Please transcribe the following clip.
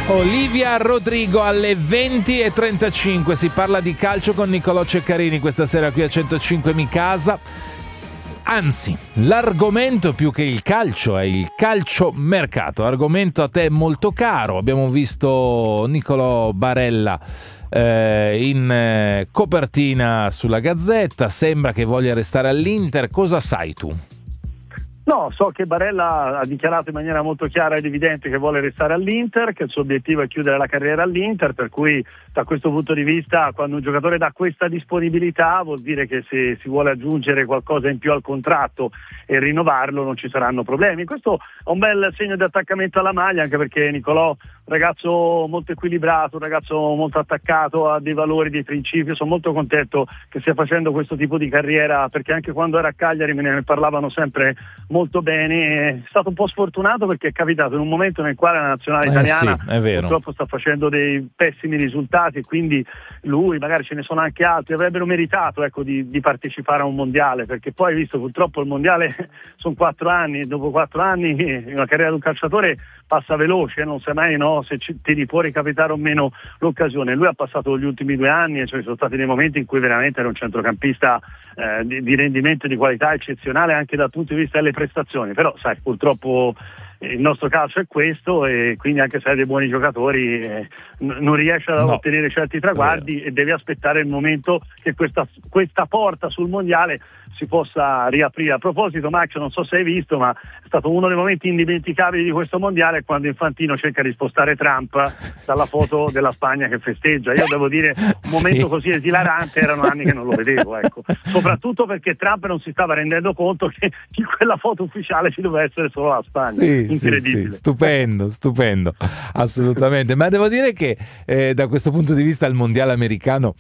Olivia Rodrigo alle 20:35. Si parla di calcio con Nicolò Ceccarini questa sera qui a 105 Mi Casa. Anzi, l'argomento più che il calcio è il calciomercato, argomento a te molto caro. Abbiamo visto Nicolò Barella in copertina sulla Gazzetta, sembra che voglia restare all'Inter. Cosa sai tu? No, so che Barella ha dichiarato in maniera molto chiara ed evidente che vuole restare all'Inter, che il suo obiettivo è chiudere la carriera all'Inter, per cui da questo punto di vista quando un giocatore dà questa disponibilità vuol dire che se si vuole aggiungere qualcosa in più al contratto e rinnovarlo non ci saranno problemi. Questo è un bel segno di attaccamento alla maglia, anche perché Nicolò, un ragazzo molto equilibrato, un ragazzo molto attaccato, ha dei valori, dei principi. Sono molto contento che stia facendo questo tipo di carriera, perché anche quando era a Cagliari me ne parlavano sempre molto bene. È stato un po' sfortunato perché è capitato in un momento nel quale la nazionale italiana purtroppo sta facendo dei pessimi risultati, quindi lui, magari ce ne sono anche altri, avrebbero meritato di partecipare a un mondiale, perché poi visto purtroppo il mondiale sono 4 anni e dopo 4 anni una carriera di un calciatore passa veloce, non sai mai se ti può ricapitare o meno l'occasione. Lui ha passato gli ultimi 2 anni e ci sono stati dei momenti in cui veramente era un centrocampista di rendimento e di qualità eccezionale anche dal punto di vista delle prestazioni, però sai, purtroppo il nostro calcio è questo, e quindi anche se hai dei buoni giocatori non riesce ad ottenere certi traguardi e devi aspettare il momento che questa porta sul mondiale si possa riaprire. A proposito, Max, non so se hai visto, ma è stato uno dei momenti indimenticabili di questo mondiale quando Infantino cerca di spostare Trump dalla foto della Spagna che festeggia. Io devo dire, un momento così esilarante erano anni che non lo vedevo, ecco. Soprattutto perché Trump non si stava rendendo conto che in quella foto ufficiale ci doveva essere solo la Spagna. Incredibile. Sì, stupendo, assolutamente. Ma devo dire che da questo punto di vista il mondiale americano